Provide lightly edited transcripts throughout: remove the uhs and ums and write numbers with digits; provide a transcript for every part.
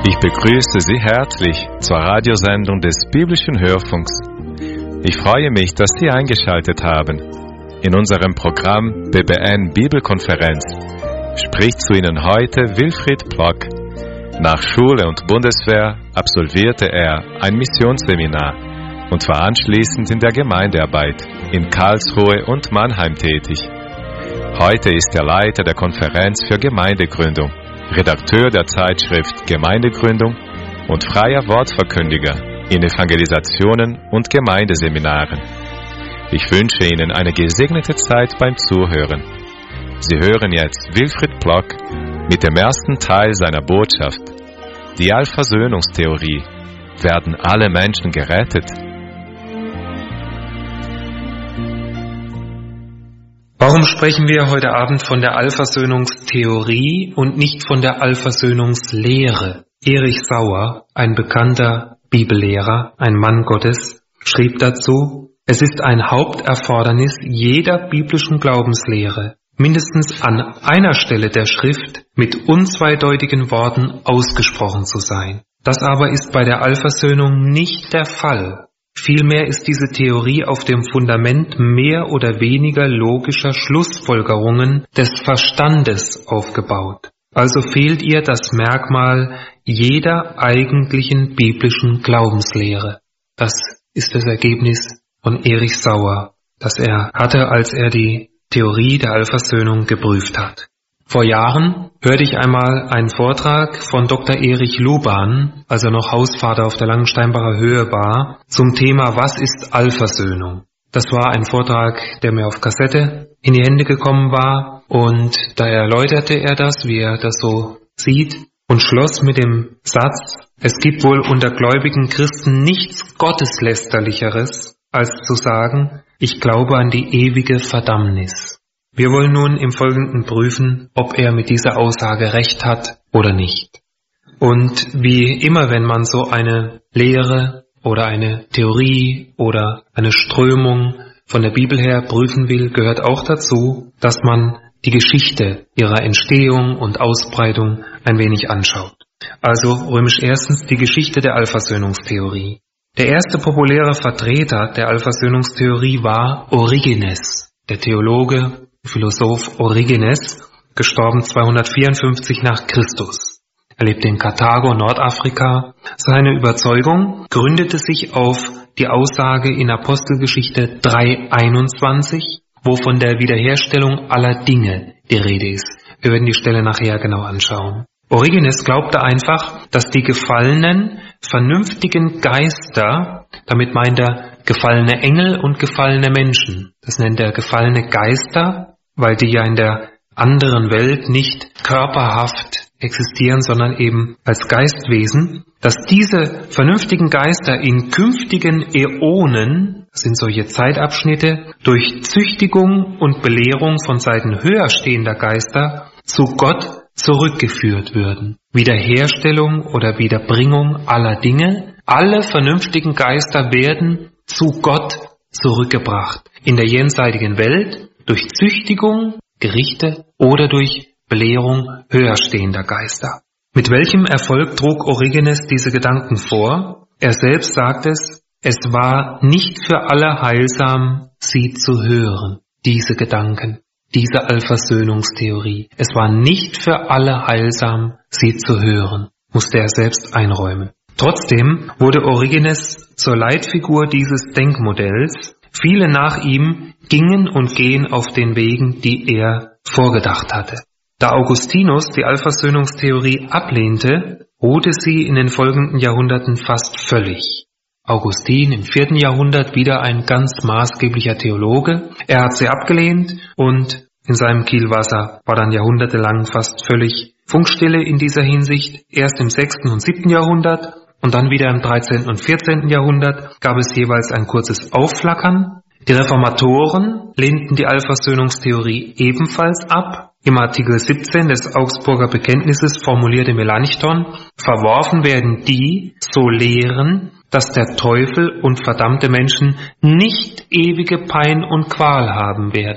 Ich begrüße Sie herzlich zur Radiosendung des Biblischen Hörfunks. Ich freue mich, dass Sie eingeschaltet haben. In unserem Programm BBN Bibelkonferenz spricht zu Ihnen heute Wilfried Plock. Nach Schule und Bundeswehr absolvierte er ein Missionsseminar und war anschließend in der Gemeindearbeit in Karlsruhe und Mannheim tätig. Heute ist er Leiter der Konferenz für Gemeindegründung, Redakteur der Zeitschrift Gemeindegründung und freier Wortverkündiger in Evangelisationen und Gemeindeseminaren. Ich wünsche Ihnen eine gesegnete Zeit beim Zuhören. Sie hören jetzt Wilfried Plock mit dem ersten Teil seiner Botschaft. Die Allversöhnungstheorie. Werden alle Menschen gerettet? Warum sprechen wir heute Abend von der Allversöhnungstheorie und nicht von der Allversöhnungslehre? Erich Sauer, ein bekannter Bibellehrer, ein Mann Gottes, schrieb dazu: Es ist ein Haupterfordernis jeder biblischen Glaubenslehre, mindestens an einer Stelle der Schrift mit unzweideutigen Worten ausgesprochen zu sein. Das aber ist bei der Allversöhnung nicht der Fall. Vielmehr ist diese Theorie auf dem Fundament mehr oder weniger logischer Schlussfolgerungen des Verstandes aufgebaut. Also fehlt ihr das Merkmal jeder eigentlichen biblischen Glaubenslehre. Das ist das Ergebnis von Erich Sauer, das er hatte, als er die Theorie der Allversöhnung geprüft hat. Vor Jahren hörte ich einmal einen Vortrag von Dr. Erich Luban, als er noch Hausvater auf der Langensteinbacher Höhe war, zum Thema Was ist Allversöhnung? Das war ein Vortrag, der mir auf Kassette in die Hände gekommen war, und da erläuterte er das, wie er das so sieht, und schloss mit dem Satz: Es gibt wohl unter gläubigen Christen nichts Gotteslästerlicheres, als zu sagen, ich glaube an die ewige Verdammnis. Wir wollen nun im Folgenden prüfen, ob er mit dieser Aussage recht hat oder nicht. Und wie immer, wenn man so eine Lehre oder eine Theorie oder eine Strömung von der Bibel her prüfen will, gehört auch dazu, dass man die Geschichte ihrer Entstehung und Ausbreitung ein wenig anschaut. Also römisch erstens die Geschichte der Allversöhnungstheorie. Der erste populäre Vertreter der Allversöhnungstheorie war Origenes, der Theologe, Philosoph Origenes, gestorben 254 nach Christus. Er lebte in Karthago, Nordafrika. Seine Überzeugung gründete sich auf die Aussage in Apostelgeschichte 3,21, wo von der Wiederherstellung aller Dinge die Rede ist. Wir werden die Stelle nachher genau anschauen. Origenes glaubte einfach, dass die gefallenen, vernünftigen Geister, damit meint er gefallene Engel und gefallene Menschen, das nennt er gefallene Geister, weil die ja in der anderen Welt nicht körperhaft existieren, sondern eben als Geistwesen, dass diese vernünftigen Geister in künftigen Äonen, das sind solche Zeitabschnitte, durch Züchtigung und Belehrung von Seiten höher stehender Geister zu Gott zurückgeführt würden. Wiederherstellung oder Wiederbringung aller Dinge. Alle vernünftigen Geister werden zu Gott zurückgebracht. In der jenseitigen Welt durch Züchtigung, Gerichte oder durch Belehrung höher stehender Geister. Mit welchem Erfolg trug Origenes diese Gedanken vor? Er selbst sagt es war nicht für alle heilsam, sie zu hören, diese Gedanken, diese Allversöhnungstheorie. Es war nicht für alle heilsam, sie zu hören, musste er selbst einräumen. Trotzdem wurde Origenes zur Leitfigur dieses Denkmodells. Viele nach ihm gingen und gehen auf den Wegen, die er vorgedacht hatte. Da Augustinus die Allversöhnungstheorie ablehnte, ruhte sie in den folgenden Jahrhunderten fast völlig. Augustin im 4. Jahrhundert, wieder ein ganz maßgeblicher Theologe. Er hat sie abgelehnt und in seinem Kielwasser war dann jahrhundertelang fast völlig Funkstille in dieser Hinsicht. Erst im 6. und 7. Jahrhundert und dann wieder im 13. und 14. Jahrhundert gab es jeweils ein kurzes Aufflackern. Die Reformatoren lehnten die Allversöhnungstheorie ebenfalls ab. Im Artikel 17 des Augsburger Bekenntnisses formulierte Melanchthon: Verworfen werden die, so lehren, dass der Teufel und verdammte Menschen nicht ewige Pein und Qual haben werden.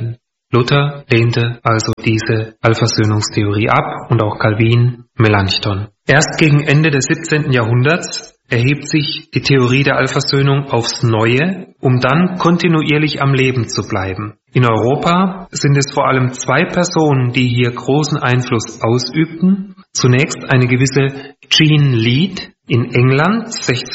Luther lehnte also diese Allversöhnungstheorie ab und auch Calvin, Melanchthon. Erst gegen Ende des 17. Jahrhunderts erhebt sich die Theorie der Allversöhnung aufs Neue, um dann kontinuierlich am Leben zu bleiben. In Europa sind es vor allem zwei Personen, die hier großen Einfluss ausübten. Zunächst eine gewisse Jean Lead in England,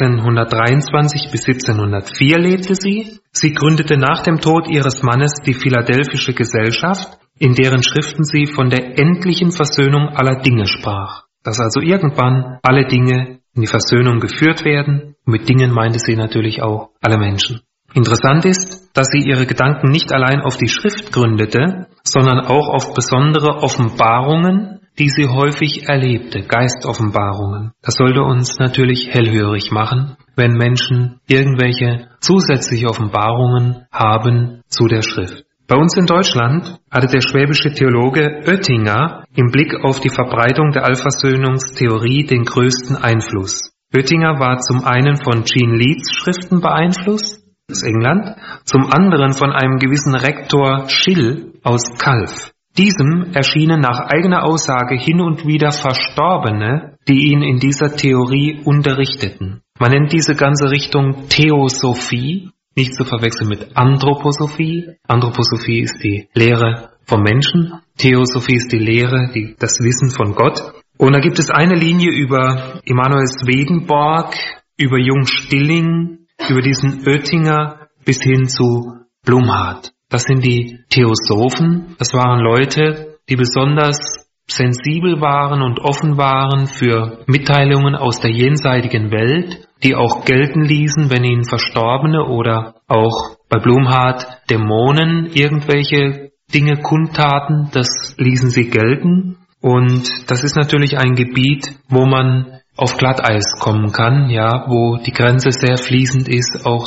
1623 bis 1704 lebte sie. Sie gründete nach dem Tod ihres Mannes die Philadelphische Gesellschaft, in deren Schriften sie von der endlichen Versöhnung aller Dinge sprach. Dass also irgendwann alle Dinge in die Versöhnung geführt werden. Und mit Dingen meinte sie natürlich auch alle Menschen. Interessant ist, dass sie ihre Gedanken nicht allein auf die Schrift gründete, sondern auch auf besondere Offenbarungen, die sie häufig erlebte, Geistoffenbarungen. Das sollte uns natürlich hellhörig machen, wenn Menschen irgendwelche zusätzliche Offenbarungen haben zu der Schrift. Bei uns in Deutschland hatte der schwäbische Theologe Oettinger im Blick auf die Verbreitung der Allversöhnungstheorie den größten Einfluss. Oettinger war zum einen von Jean Leads Schriften beeinflusst, aus England, zum anderen von einem gewissen Rektor Schill aus Calw. Diesem erschienen nach eigener Aussage hin und wieder Verstorbene, die ihn in dieser Theorie unterrichteten. Man nennt diese ganze Richtung Theosophie, nicht zu verwechseln mit Anthroposophie. Anthroposophie ist die Lehre vom Menschen. Theosophie ist die Lehre, das Wissen von Gott. Und da gibt es eine Linie über Emanuel Swedenborg, über Jung Stilling, über diesen Oettinger bis hin zu Blumhardt. Das sind die Theosophen. Das waren Leute, die besonders sensibel waren und offen waren für Mitteilungen aus der jenseitigen Welt, die auch gelten ließen, wenn ihnen Verstorbene oder auch bei Blumhardt Dämonen irgendwelche Dinge kundtaten, das ließen sie gelten. Und das ist natürlich ein Gebiet, wo man auf Glatteis kommen kann, ja, wo die Grenze sehr fließend ist, auch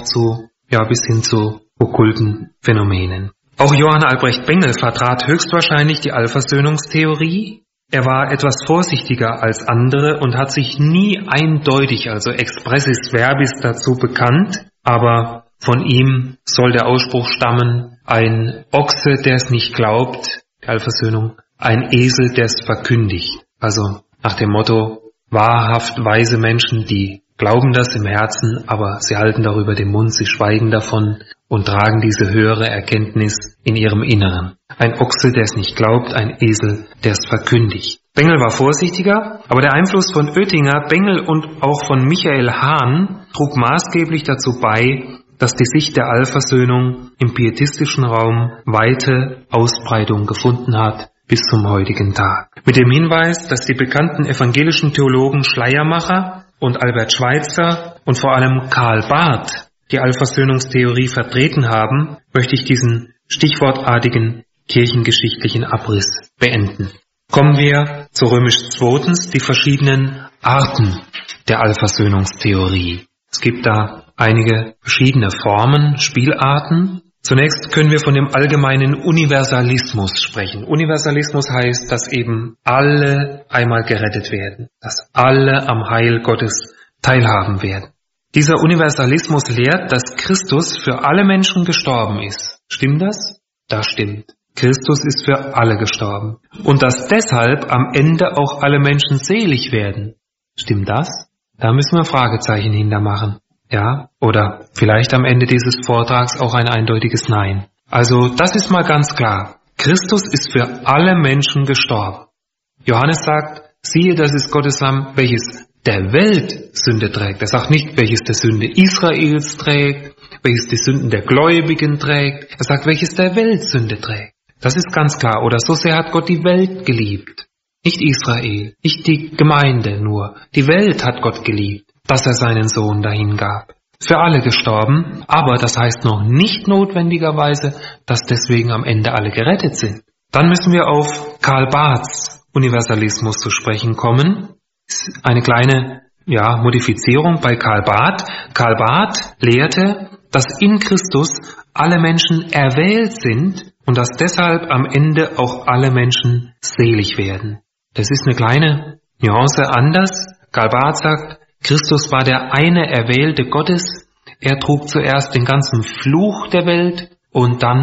bis hin zu okkulten Phänomenen. Auch Johann Albrecht Bengel vertrat höchstwahrscheinlich die Allversöhnungstheorie. Er war etwas vorsichtiger als andere und hat sich nie eindeutig, also expressis verbis, dazu bekannt, aber von ihm soll der Ausspruch stammen, ein Ochse, der es nicht glaubt, die Allversöhnung, ein Esel, der es verkündigt. Also nach dem Motto, wahrhaft weise Menschen, die glauben das im Herzen, aber sie halten darüber den Mund, sie schweigen davon und tragen diese höhere Erkenntnis in ihrem Inneren. Ein Ochse, der es nicht glaubt, ein Esel, der es verkündigt. Bengel war vorsichtiger, aber der Einfluss von Oettinger, Bengel und auch von Michael Hahn trug maßgeblich dazu bei, dass die Sicht der Allversöhnung im pietistischen Raum weite Ausbreitung gefunden hat bis zum heutigen Tag. Mit dem Hinweis, dass die bekannten evangelischen Theologen Schleiermacher und Albert Schweitzer und vor allem Karl Barth die Allversöhnungstheorie vertreten haben, möchte ich diesen stichwortartigen kirchengeschichtlichen Abriss beenden. Kommen wir zu römisch 2, die verschiedenen Arten der Allversöhnungstheorie. Es gibt da einige verschiedene Formen, Spielarten. Zunächst können wir von dem allgemeinen Universalismus sprechen. Universalismus heißt, dass eben alle einmal gerettet werden, dass alle am Heil Gottes teilhaben werden. Dieser Universalismus lehrt, dass Christus für alle Menschen gestorben ist. Stimmt das? Das stimmt. Christus ist für alle gestorben. Und dass deshalb am Ende auch alle Menschen selig werden. Stimmt das? Da müssen wir Fragezeichen hintermachen. Ja, oder vielleicht am Ende dieses Vortrags auch ein eindeutiges Nein. Also das ist mal ganz klar. Christus ist für alle Menschen gestorben. Johannes sagt, siehe, das ist Gottes Lamm, welches der Welt Sünde trägt. Er sagt nicht, welches der Sünde Israels trägt, welches die Sünden der Gläubigen trägt. Er sagt, welches der Welt Sünde trägt. Das ist ganz klar. Oder so sehr hat Gott die Welt geliebt. Nicht Israel, nicht die Gemeinde nur. Die Welt hat Gott geliebt, dass er seinen Sohn dahin gab. Für alle gestorben, aber das heißt noch nicht notwendigerweise, dass deswegen am Ende alle gerettet sind. Dann müssen wir auf Karl Barths Universalismus zu sprechen kommen. Eine kleine Modifizierung bei Karl Barth. Karl Barth lehrte, dass in Christus alle Menschen erwählt sind und dass deshalb am Ende auch alle Menschen selig werden. Das ist eine kleine Nuance anders. Karl Barth sagt, Christus war der eine Erwählte Gottes. Er trug zuerst den ganzen Fluch der Welt und dann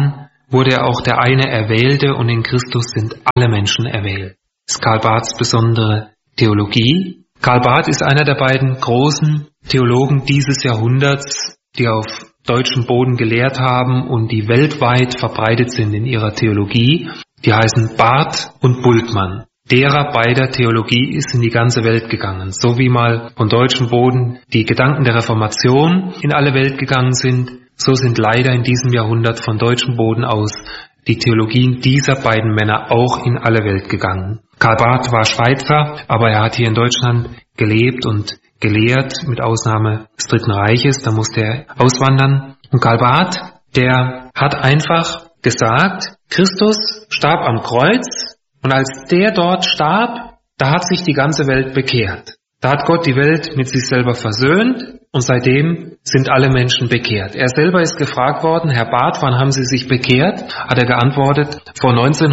wurde er auch der eine Erwählte und in Christus sind alle Menschen erwählt. Das ist Karl Barths besondere Theologie. Karl Barth ist einer der beiden großen Theologen dieses Jahrhunderts, die auf deutschem Boden gelehrt haben und die weltweit verbreitet sind in ihrer Theologie. Die heißen Barth und Bultmann. Derer beider Theologie ist in die ganze Welt gegangen. So wie mal von deutschem Boden die Gedanken der Reformation in alle Welt gegangen sind, so sind leider in diesem Jahrhundert von deutschem Boden aus die Theologien dieser beiden Männer auch in alle Welt gegangen. Karl Barth war Schweizer, aber er hat hier in Deutschland gelebt und gelehrt, mit Ausnahme des Dritten Reiches, da musste er auswandern. Und Karl Barth, der hat einfach gesagt, Christus starb am Kreuz und als der dort starb, da hat sich die ganze Welt bekehrt. Da hat Gott die Welt mit sich selber versöhnt und seitdem sind alle Menschen bekehrt. Er selber ist gefragt worden, Herr Barth, wann haben Sie sich bekehrt? Hat er geantwortet, vor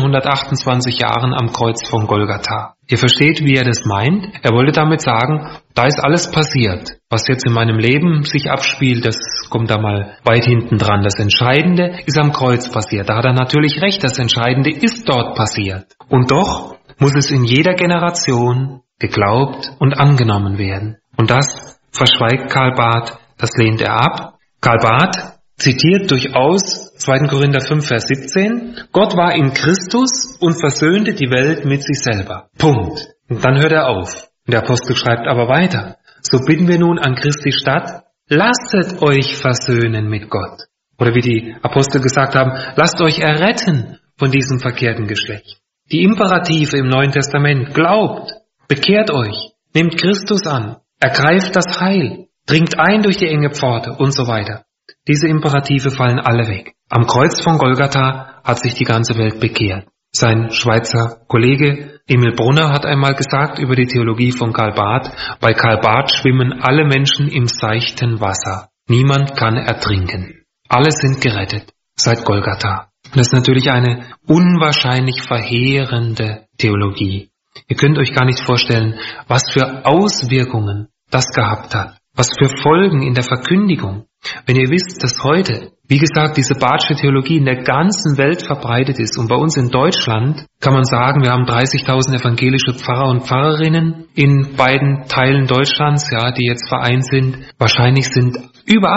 1928 Jahren am Kreuz von Golgatha. Ihr versteht, wie er das meint? Er wollte damit sagen, da ist alles passiert. Was jetzt in meinem Leben sich abspielt, das kommt da mal weit hinten dran. Das Entscheidende ist am Kreuz passiert. Da hat er natürlich recht, das Entscheidende ist dort passiert. Und doch muss es in jeder Generation geglaubt und angenommen werden. Und das verschweigt Karl Barth, das lehnt er ab. Karl Barth zitiert durchaus 2. Korinther 5, Vers 17, Gott war in Christus und versöhnte die Welt mit sich selber. Punkt. Und dann hört er auf. Und der Apostel schreibt aber weiter, so bitten wir nun an Christi statt, lasset euch versöhnen mit Gott. Oder wie die Apostel gesagt haben, lasst euch erretten von diesem verkehrten Geschlecht. Die Imperative im Neuen Testament, glaubt, bekehrt euch, nehmt Christus an, ergreift das Heil, dringt ein durch die enge Pforte und so weiter. Diese Imperative fallen alle weg. Am Kreuz von Golgatha hat sich die ganze Welt bekehrt. Sein Schweizer Kollege Emil Brunner hat einmal gesagt über die Theologie von Karl Barth, bei Karl Barth schwimmen alle Menschen im seichten Wasser. Niemand kann ertrinken. Alle sind gerettet seit Golgatha. Das ist natürlich eine unwahrscheinlich verheerende Theologie. Ihr könnt euch gar nicht vorstellen, was für Auswirkungen das gehabt hat, was für Folgen in der Verkündigung. Wenn ihr wisst, dass heute, wie gesagt, diese Barthsche Theologie in der ganzen Welt verbreitet ist und bei uns in Deutschland kann man sagen, wir haben 30.000 evangelische Pfarrer und Pfarrerinnen in beiden Teilen Deutschlands, ja, die jetzt vereint sind. Wahrscheinlich sind über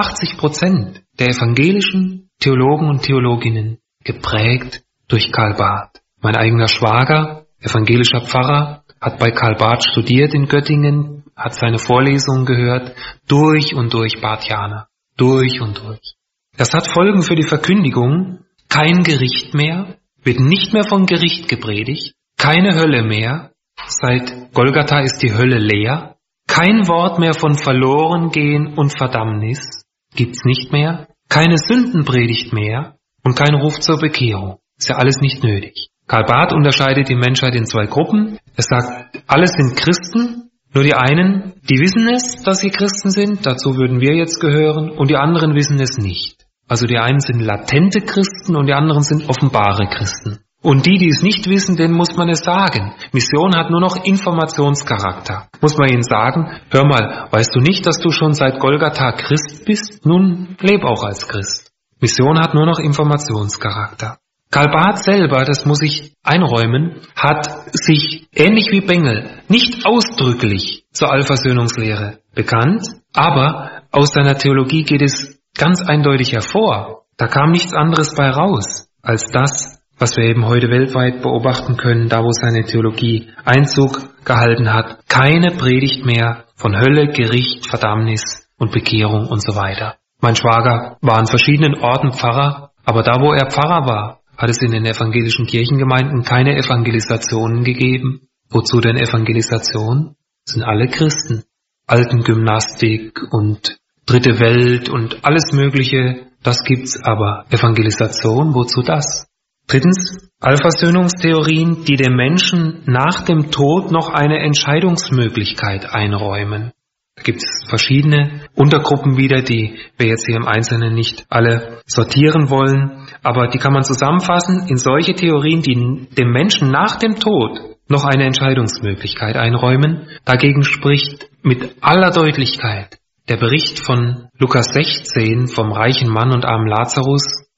80% der evangelischen Theologen und Theologinnen geprägt durch Karl Barth. Mein eigener Schwager, evangelischer Pfarrer, hat bei Karl Barth studiert in Göttingen, hat seine Vorlesungen gehört, durch und durch Barthianer, durch und durch. Das hat Folgen für die Verkündigung, kein Gericht mehr, wird nicht mehr von Gericht gepredigt, keine Hölle mehr, seit Golgatha ist die Hölle leer, kein Wort mehr von Verlorengehen und Verdammnis gibt's nicht mehr, keine Sündenpredigt mehr und kein Ruf zur Bekehrung. Ist ja alles nicht nötig. Karl Barth unterscheidet die Menschheit in zwei Gruppen. Er sagt, alle sind Christen, nur die einen, die wissen es, dass sie Christen sind, dazu würden wir jetzt gehören, und die anderen wissen es nicht. Also die einen sind latente Christen und die anderen sind offenbare Christen. Und die es nicht wissen, denen muss man es sagen. Mission hat nur noch Informationscharakter. Muss man ihnen sagen, hör mal, weißt du nicht, dass du schon seit Golgatha Christ bist? Nun, leb auch als Christ. Mission hat nur noch Informationscharakter. Karl Barth selber, das muss ich einräumen, hat sich, ähnlich wie Bengel, nicht ausdrücklich zur Allversöhnungslehre bekannt, aber aus seiner Theologie geht es ganz eindeutig hervor. Da kam nichts anderes bei raus, als das, was wir eben heute weltweit beobachten können, da wo seine Theologie Einzug gehalten hat. Keine Predigt mehr von Hölle, Gericht, Verdammnis und Bekehrung und so weiter. Mein Schwager war an verschiedenen Orten Pfarrer, aber da wo er Pfarrer war, hat es in den evangelischen Kirchengemeinden keine Evangelisationen gegeben. Wozu denn Evangelisation? Das sind alle Christen. Altengymnastik und Dritte Welt und alles Mögliche, das gibt's, aber Evangelisation, wozu das? Drittens, Allversöhnungstheorien, die dem Menschen nach dem Tod noch eine Entscheidungsmöglichkeit einräumen. Da gibt es verschiedene Untergruppen wieder, die wir jetzt hier im Einzelnen nicht alle sortieren wollen, aber die kann man zusammenfassen in solche Theorien, die dem Menschen nach dem Tod noch eine Entscheidungsmöglichkeit einräumen. Dagegen spricht mit aller Deutlichkeit der Bericht von Lukas 16 vom reichen Mann und armen Lazarus,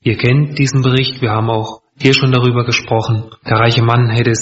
Ihr kennt diesen Bericht, wir haben auch hier schon darüber gesprochen. Der reiche Mann hätte